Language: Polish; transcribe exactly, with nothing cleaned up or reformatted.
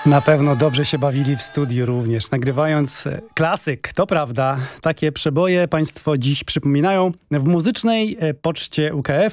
Na pewno dobrze się bawili w studiu również, nagrywając klasyk, to prawda. Takie przeboje Państwo dziś przypominają w muzycznej poczcie U K F.